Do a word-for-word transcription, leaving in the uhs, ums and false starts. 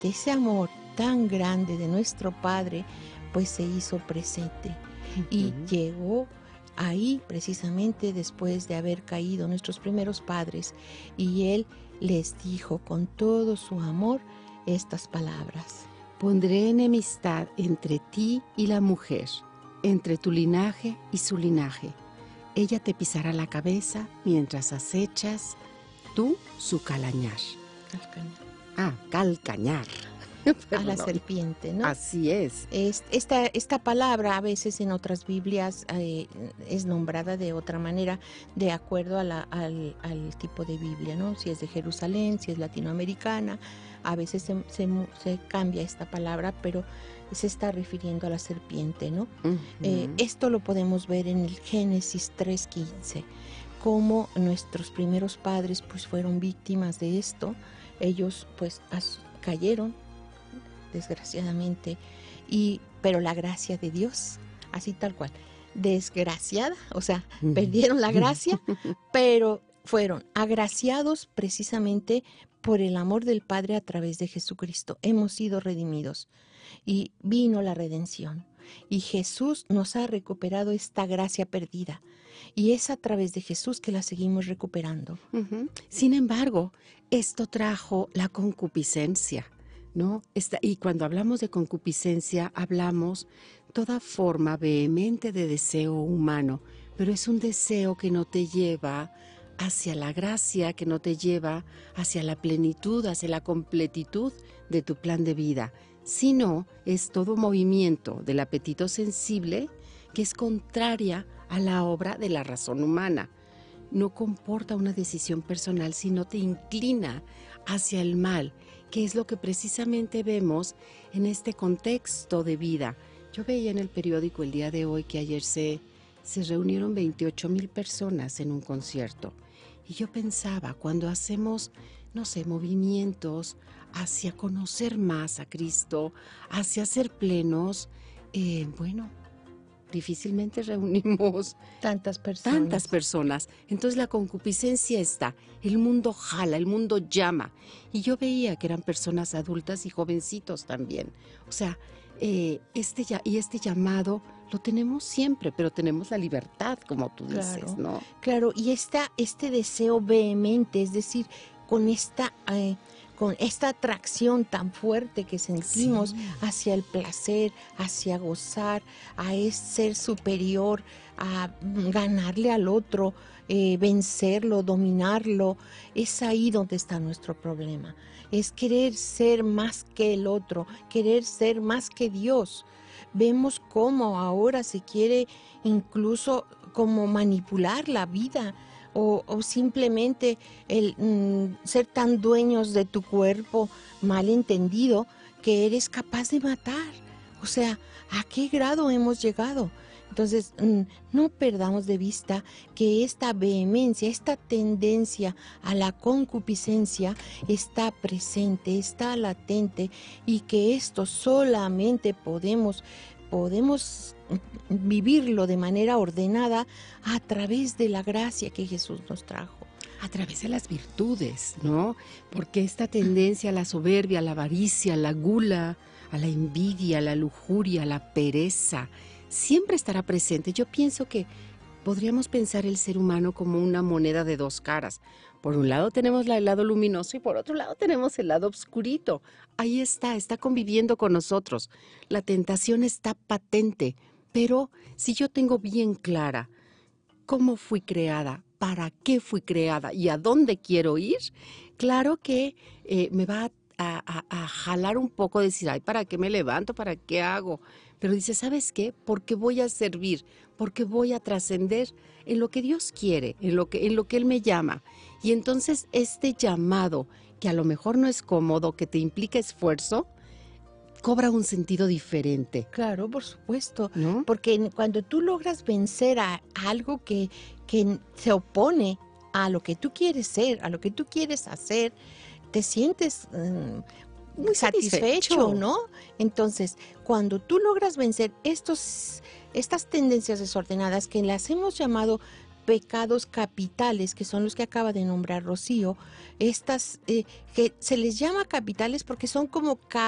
ese amor tan grande de nuestro Padre, pues se hizo presente uh-huh. y llegó ahí precisamente después de haber caído nuestros primeros padres, y Él les dijo con todo su amor estas palabras: pondré enemistad entre ti y la mujer, entre tu linaje y su linaje. Ella te pisará la cabeza mientras acechas tú su calañar. Calcañar. Ah, calcañar. A la serpiente, ¿no? Así es. es esta, esta palabra a veces en otras Biblias eh, es nombrada de otra manera, de acuerdo a la, al, al tipo de Biblia, ¿no? Si es de Jerusalén, si es latinoamericana, a veces se, se, se cambia esta palabra, pero se está refiriendo a la serpiente, ¿no? Uh-huh. Eh, esto lo podemos ver en el Génesis tres quince, cómo nuestros primeros padres pues fueron víctimas de esto. Ellos pues as, cayeron desgraciadamente, y pero la gracia de Dios, así tal cual, desgraciada, o sea, uh-huh. perdieron la gracia, pero fueron agraciados precisamente por el amor del Padre a través de Jesucristo. Hemos sido redimidos y vino la redención, y Jesús nos ha recuperado esta gracia perdida, y es a través de Jesús que la seguimos recuperando. Uh-huh. Sin embargo, esto trajo la concupiscencia, ¿no? Esta, y cuando hablamos de concupiscencia, hablamos toda forma vehemente de deseo humano, pero es un deseo que no te lleva hacia la gracia, que no te lleva hacia la plenitud, hacia la completitud de tu plan de vida, sino es todo movimiento del apetito sensible que es contraria a la obra de la razón humana. No comporta una decisión personal, sino te inclina hacia el mal, que es lo que precisamente vemos en este contexto de vida. Yo veía en el periódico el día de hoy que ayer se, se reunieron veintiocho mil personas en un concierto. Y yo pensaba, cuando hacemos, no sé, movimientos hacia conocer más a Cristo, hacia ser plenos, eh, bueno, difícilmente reunimos tantas personas. tantas personas. Entonces la concupiscencia está, el mundo jala, el mundo llama. Y yo veía que eran personas adultas y jovencitos también. O sea, eh, este ya, y este llamado lo tenemos siempre, pero tenemos la libertad, como tú dices, claro, ¿no? Claro, y esta, este deseo vehemente, es decir, con esta... Eh, con esta atracción tan fuerte que sentimos sí. hacia el placer, hacia gozar, a ese ser superior, a ganarle al otro, eh, vencerlo, dominarlo, es ahí donde está nuestro problema. Es querer ser más que el otro, querer ser más que Dios. Vemos cómo ahora se quiere incluso como manipular la vida, O, o simplemente el mm, ser tan dueños de tu cuerpo, mal entendido, que eres capaz de matar. O sea, ¿a qué grado hemos llegado? Entonces, mm, no perdamos de vista que esta vehemencia, esta tendencia a la concupiscencia está presente, está latente, y que esto solamente podemos podemos vivirlo de manera ordenada a través de la gracia que Jesús nos trajo. A través de las virtudes, ¿no? Porque esta tendencia a la soberbia, a la avaricia, a la gula, a la envidia, a la lujuria, a la pereza, siempre estará presente. Yo pienso que podríamos pensar el ser humano como una moneda de dos caras. Por un lado tenemos el lado luminoso y por otro lado tenemos el lado oscurito. Ahí está, está conviviendo con nosotros. La tentación está patente, pero si yo tengo bien clara cómo fui creada, para qué fui creada y a dónde quiero ir, claro que eh, me va a, a, a jalar un poco, decir, ay, ¿para qué me levanto? ¿Para qué hago? Pero dice, ¿sabes qué? Porque voy a servir, porque voy a trascender en lo que Dios quiere, en lo que, en lo que Él me llama. Y entonces este llamado, que a lo mejor no es cómodo, que te implica esfuerzo, cobra un sentido diferente. Claro, por supuesto, ¿no? Porque cuando tú logras vencer a, a algo que, que se opone a lo que tú quieres ser, a lo que tú quieres hacer, te sientes um, muy satisfecho, satisfecho, ¿no? Entonces, cuando tú logras vencer estos, estas tendencias desordenadas que las hemos llamado pecados capitales, que son los que acaba de nombrar Rocío, estas eh, que se les llama capitales porque son como